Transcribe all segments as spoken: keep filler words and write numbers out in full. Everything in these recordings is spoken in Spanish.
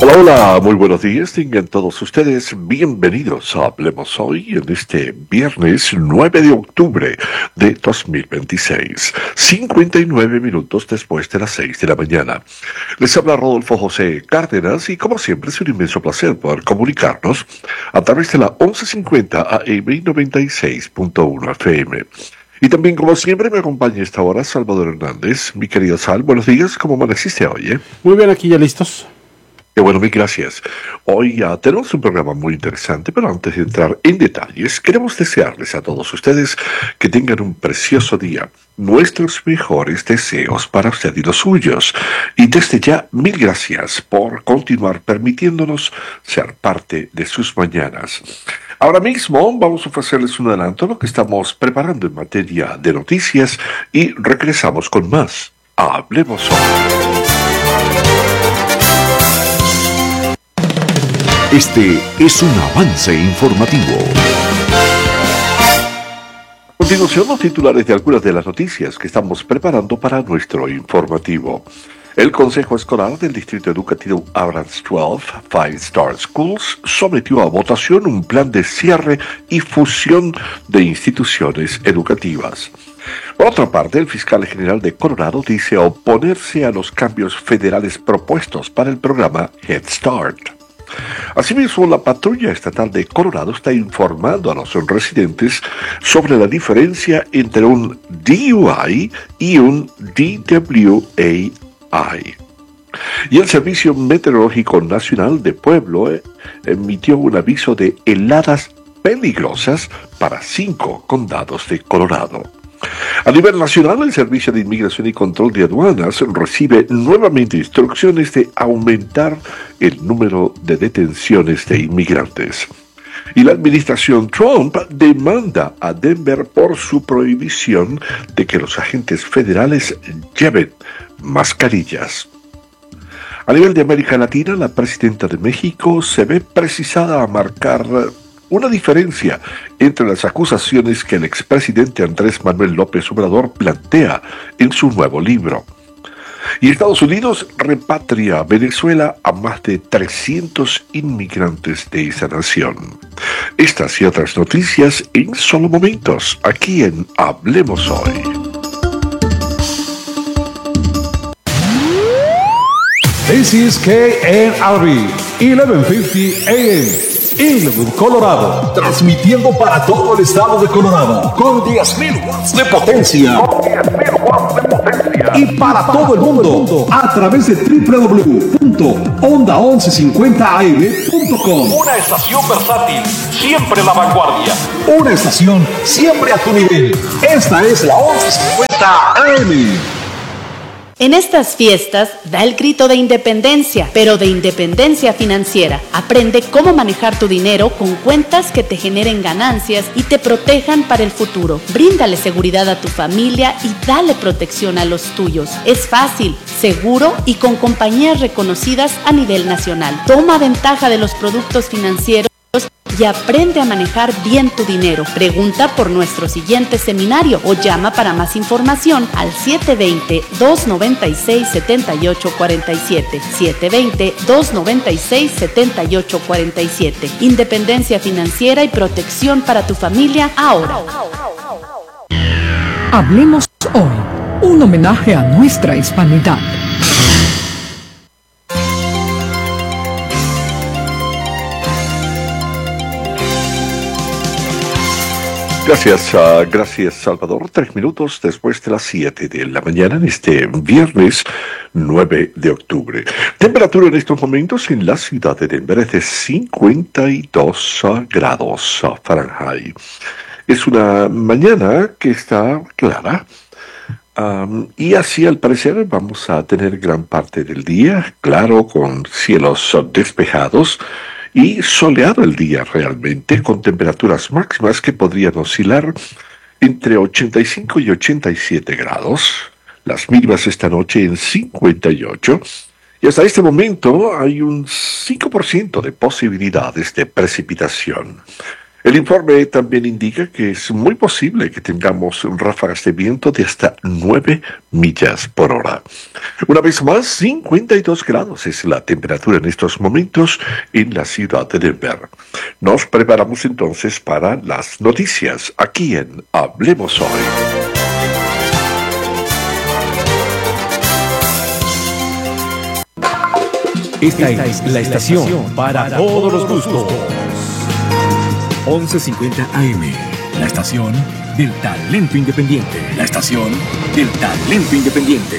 Hola, hola, muy buenos días, tengan todos ustedes bienvenidos a Hablemos Hoy en este viernes nueve de octubre de dos mil veintiséis, cincuenta y nueve minutos después de las seis de la mañana. Les habla Rodolfo José Cárdenas y como siempre es un inmenso placer poder comunicarnos a través de la once cincuenta A M y noventa y seis punto uno F M. Y también, como siempre, me acompaña a esta hora Salvador Hernández. Mi querido Sal, buenos días, ¿cómo amaneciste hoy? Eh? Muy bien, aquí ya listos. Qué bueno, mil gracias. Hoy ya tenemos un programa muy interesante, pero antes de entrar en detalles, queremos desearles a todos ustedes que tengan un precioso día. Nuestros mejores deseos para usted y los suyos. Y desde ya, mil gracias por continuar permitiéndonos ser parte de sus mañanas. Ahora mismo vamos a ofrecerles un adelanto de lo que estamos preparando en materia de noticias y regresamos con más. Hablemos hoy. Este es un avance informativo. A continuación, los titulares de algunas de las noticias que estamos preparando para nuestro informativo. El Consejo Escolar del Distrito Educativo Abrams doce, Five Star Schools, sometió a votación un plan de cierre y fusión de instituciones educativas. Por otra parte, el fiscal general de Colorado dice oponerse a los cambios federales propuestos para el programa Head Start. Asimismo, la patrulla estatal de Colorado está informando a los residentes sobre la diferencia entre un D U I y un D W A I. Y el Servicio Meteorológico Nacional de Pueblo eh, emitió un aviso de heladas peligrosas para cinco condados de Colorado. A nivel nacional, el Servicio de Inmigración y Control de Aduanas recibe nuevamente instrucciones de aumentar el número de detenciones de inmigrantes. Y la administración Trump demanda a Denver por su prohibición de que los agentes federales lleven mascarillas. A nivel de América Latina, la presidenta de México se ve precisada a marcar una diferencia entre las acusaciones que el expresidente Andrés Manuel López Obrador plantea en su nuevo libro. Y Estados Unidos repatria a Venezuela a más de trescientos inmigrantes de esa nación. Estas y otras noticias en solo momentos, aquí en Hablemos Hoy. This is K N R B, eleven fifty A M. Inglewood, Colorado, transmitiendo para todo el estado de Colorado con diez mil watts de potencia. Y para todo el mundo a través de doble u doble u doble u punto onda once cincuenta a m punto com. Una estación versátil, siempre la vanguardia. Una estación siempre a tu nivel. Esta es la once cincuenta A M. En estas fiestas, da el grito de independencia, pero de independencia financiera. Aprende cómo manejar tu dinero con cuentas que te generen ganancias y te protejan para el futuro. Bríndale seguridad a tu familia y dale protección a los tuyos. Es fácil, seguro y con compañías reconocidas a nivel nacional. Toma ventaja de los productos financieros y aprende a manejar bien tu dinero. Pregunta por nuestro siguiente seminario o llama para más información al siete dos cero, dos nueve seis, siete ocho cuatro siete, siete dos cero, dos nueve seis, siete ocho cuatro siete. Independencia financiera y protección para tu familia ahora. Hablemos hoy, un homenaje a nuestra hispanidad. Gracias, uh, gracias Salvador. Tres minutos después de las siete de la mañana en este viernes nueve de octubre. Temperatura en estos momentos en la ciudad de Denver es de cincuenta y dos grados Fahrenheit. Es una mañana que está clara. Um, y así al parecer vamos a tener gran parte del día, claro, con cielos despejados y soleado el día realmente, con temperaturas máximas que podrían oscilar entre ochenta y cinco y ochenta y siete grados, las mínimas esta noche en cincuenta y ocho, y hasta este momento hay un cinco por ciento de posibilidades de precipitación. El informe también indica que es muy posible que tengamos ráfagas de viento de hasta nueve millas por hora. Una vez más, cincuenta y dos grados es la temperatura en estos momentos en la ciudad de Denver. Nos preparamos entonces para las noticias aquí en Hablemos Hoy. Esta es la estación para todos los gustos. once cincuenta A M, la estación del talento independiente. La estación del talento independiente.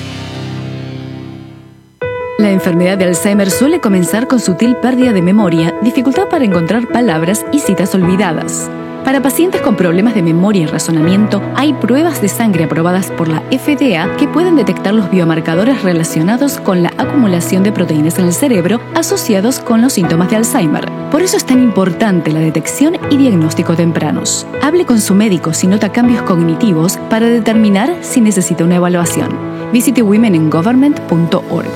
La enfermedad de Alzheimer suele comenzar con sutil pérdida de memoria, dificultad para encontrar palabras y citas olvidadas. Para pacientes con problemas de memoria y razonamiento, hay pruebas de sangre aprobadas por la F D A que pueden detectar los biomarcadores relacionados con la acumulación de proteínas en el cerebro asociados con los síntomas de Alzheimer. Por eso es tan importante la detección y diagnóstico tempranos. Hable con su médico si nota cambios cognitivos para determinar si necesita una evaluación. Visite women in government punto org.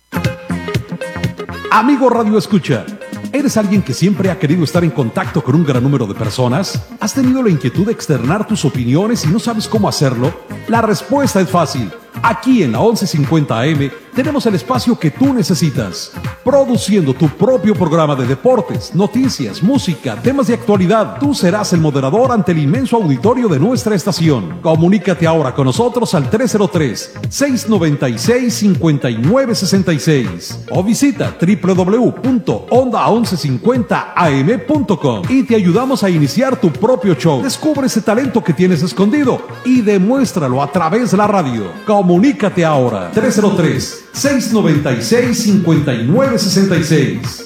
Amigo Radio Escucha, ¿eres alguien que siempre ha querido estar en contacto con un gran número de personas? ¿Has tenido la inquietud de externar tus opiniones y no sabes cómo hacerlo? La respuesta es fácil. Aquí en la once cincuenta A M tenemos el espacio que tú necesitas. Produciendo tu propio programa de deportes, noticias, música, temas de actualidad. Tú serás el moderador ante el inmenso auditorio de nuestra estación. Comunícate ahora con nosotros al tres cero tres, seis nueve seis, cinco nueve seis seis o visita doble u doble u doble u punto onda once cincuenta a m punto com y te ayudamos a iniciar tu propio show. Descubre ese talento que tienes escondido y demuéstralo a través de la radio. Comunícate ahora, tres cero tres, seis nueve seis, cinco nueve seis seis.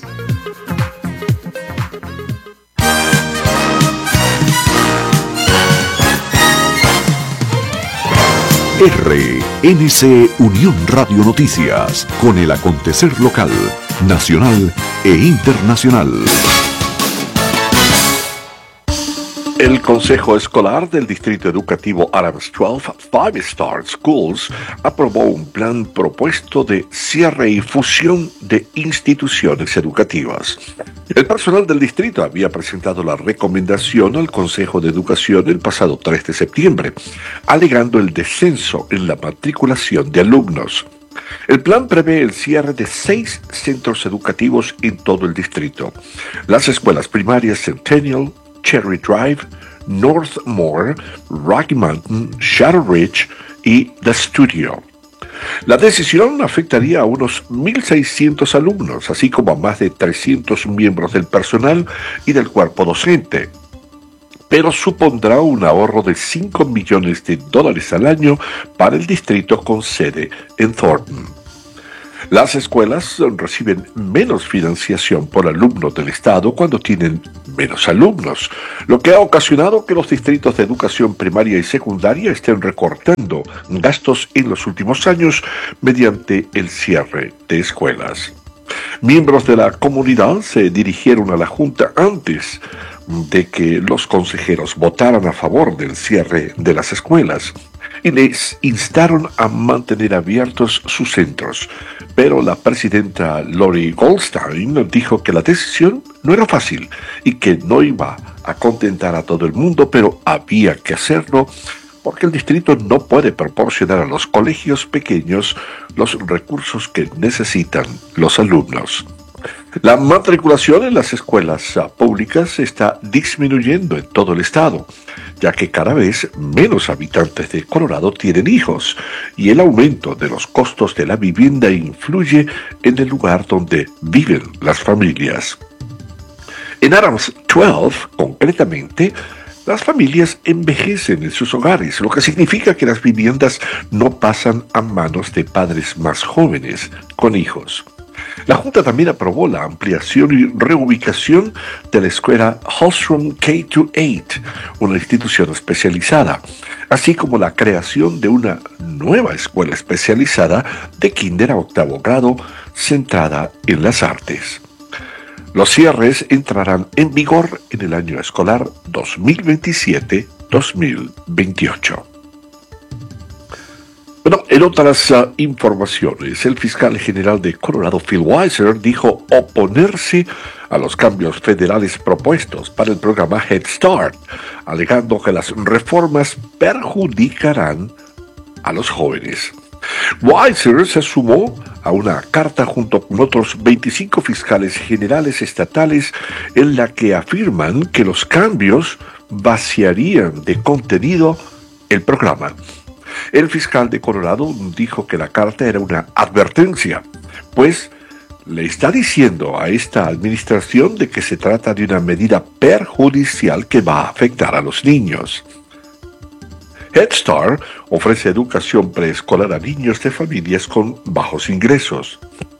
R N C Unión Radio Noticias, con el acontecer local, nacional e internacional. El Consejo Escolar del Distrito Educativo Adams doce Five Star Schools aprobó un plan propuesto de cierre y fusión de instituciones educativas. El personal del distrito había presentado la recomendación al Consejo de Educación el pasado tres de septiembre, alegando el descenso en la matriculación de alumnos. El plan prevé el cierre de seis centros educativos en todo el distrito: las escuelas primarias Centennial, Cherry Drive, Northmore, Rocky Mountain, Shadow Ridge y The Studio. La decisión afectaría a unos mil seiscientos alumnos, así como a más de trescientos miembros del personal y del cuerpo docente, pero supondrá un ahorro de cinco millones de dólares al año para el distrito con sede en Thornton. Las escuelas reciben menos financiación por alumno del Estado cuando tienen menos alumnos, lo que ha ocasionado que los distritos de educación primaria y secundaria estén recortando gastos en los últimos años mediante el cierre de escuelas. Miembros de la comunidad se dirigieron a la Junta antes de que los consejeros votaran a favor del cierre de las escuelas y les instaron a mantener abiertos sus centros. Pero la presidenta Lori Goldstein dijo que la decisión no era fácil y que no iba a contentar a todo el mundo, pero había que hacerlo porque el distrito no puede proporcionar a los colegios pequeños los recursos que necesitan los alumnos. La matriculación en las escuelas públicas está disminuyendo en todo el estado, ya que cada vez menos habitantes de Colorado tienen hijos y el aumento de los costos de la vivienda influye en el lugar donde viven las familias. En Adams doce, concretamente, las familias envejecen en sus hogares, lo que significa que las viviendas no pasan a manos de padres más jóvenes con hijos. La Junta también aprobó la ampliación y reubicación de la escuela Hallstrom K ocho, una institución especializada, así como la creación de una nueva escuela especializada de kinder a octavo grado centrada en las artes. Los cierres entrarán en vigor en el año escolar dos mil veintisiete dos mil veintiocho. Bueno, Bueno, en otras uh, informaciones, el fiscal general de Colorado, Phil Weiser, dijo oponerse a los cambios federales propuestos para el programa Head Start, alegando que las reformas perjudicarán a los jóvenes. Weiser se sumó a una carta junto con otros veinticinco fiscales generales estatales en la que afirman que los cambios vaciarían de contenido el programa. El fiscal de Colorado dijo que la carta era una advertencia, pues le está diciendo a esta administración de que se trata de una medida perjudicial que va a afectar a los niños. Head Start ofrece educación preescolar a niños de familias con bajos ingresos.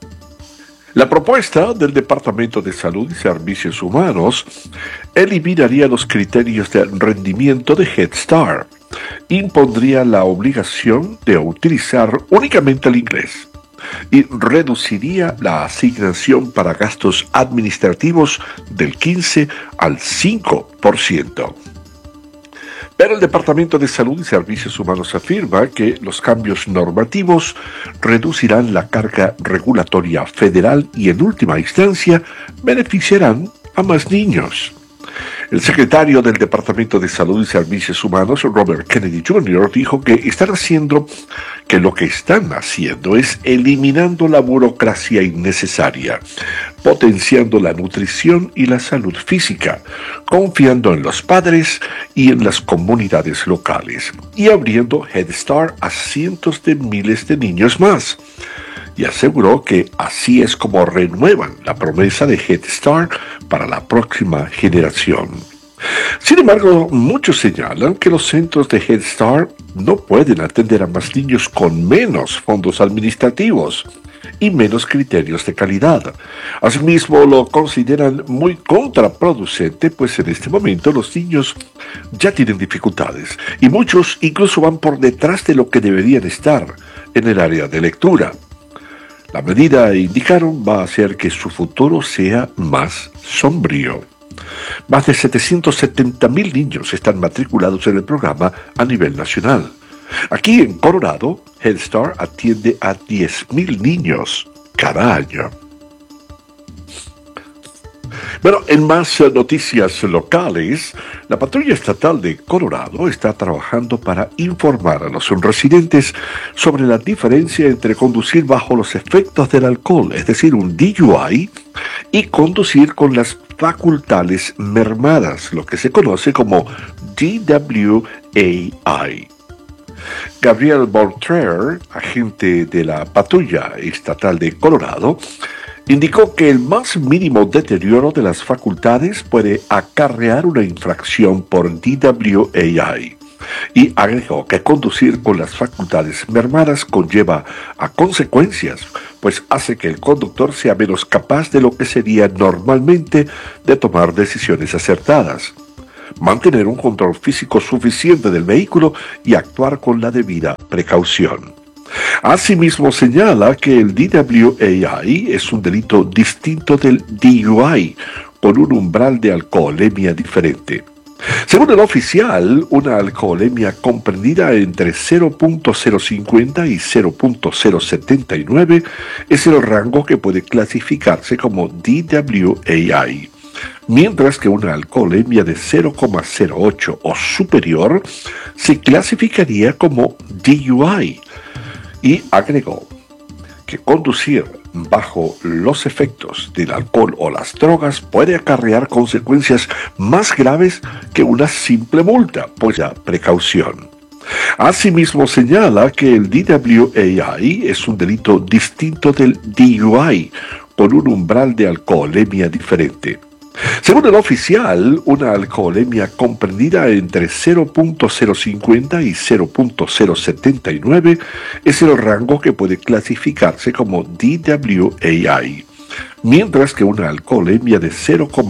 La propuesta del Departamento de Salud y Servicios Humanos eliminaría los criterios de rendimiento de Head Start, impondría la obligación de utilizar únicamente el inglés y reduciría la asignación para gastos administrativos del quince al cinco por ciento. Pero el Departamento de Salud y Servicios Humanos afirma que los cambios normativos reducirán la carga regulatoria federal y en última instancia beneficiarán a más niños. El secretario del Departamento de Salud y Servicios Humanos, Robert Kennedy junior, dijo que están haciendo, que lo que están haciendo es eliminando la burocracia innecesaria, potenciando la nutrición y la salud física, confiando en los padres y en las comunidades locales, y abriendo Head Start a cientos de miles de niños más. Y aseguró que así es como renuevan la promesa de Head Start para la próxima generación. Sin embargo, muchos señalan que los centros de Head Start no pueden atender a más niños con menos fondos administrativos y menos criterios de calidad. Asimismo, lo consideran muy contraproducente, pues en este momento los niños ya tienen dificultades y muchos incluso van por detrás de lo que deberían estar en el área de lectura. La medida, indicaron, va a hacer que su futuro sea más sombrío. Más de setecientos setenta mil niños están matriculados en el programa a nivel nacional. Aquí en Colorado, Head Start atiende a diez mil niños cada año. Bueno, en más noticias locales, la Patrulla Estatal de Colorado está trabajando para informar a los residentes sobre la diferencia entre conducir bajo los efectos del alcohol, es decir, un D U I, y conducir con las facultades mermadas, lo que se conoce como D W A I. Gabriel Boltrer, agente de la Patrulla Estatal de Colorado, indicó que el más mínimo deterioro de las facultades puede acarrear una infracción por D W A I y agregó que conducir con las facultades mermadas conlleva a consecuencias, pues hace que el conductor sea menos capaz de lo que sería normalmente de tomar decisiones acertadas, mantener un control físico suficiente del vehículo y actuar con la debida precaución. Asimismo, señala que el D W A I es un delito distinto del D U I, con un umbral de alcoholemia diferente. Según el oficial, una alcoholemia comprendida entre cero punto cero cincuenta y cero punto cero setenta y nueve es el rango que puede clasificarse como D W A I, mientras que una alcoholemia de cero coma cero ocho o superior se clasificaría como D U I. Y agregó que conducir bajo los efectos del alcohol o las drogas puede acarrear consecuencias más graves que una simple multa, pues ya precaución. Asimismo, señala que el D W A I es un delito distinto del D U I, con un umbral de alcoholemia diferente. Según el oficial, una alcoholemia comprendida entre cero punto cero cincuenta y cero punto cero setenta y nueve es el rango que puede clasificarse como D W A I, mientras que una alcoholemia de cero coma